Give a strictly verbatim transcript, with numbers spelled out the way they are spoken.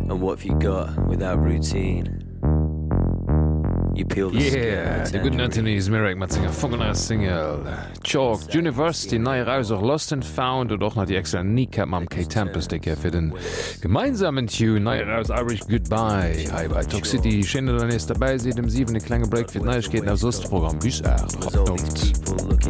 And what have you got without routine? You peel the Yeah, de guten Anthony's Merrick mat zinger fogener Single. Chalk, University nei Rauser Lost and Found und och nach die extra Kneecap am K Tempestecke fir den gemeinsamen Tune nei aus Irish Goodbye. Hi bei Talk City Schindler ist dabei se dem siebene kleine Break fir Neuigkeiten aus Ostprogramm bis er.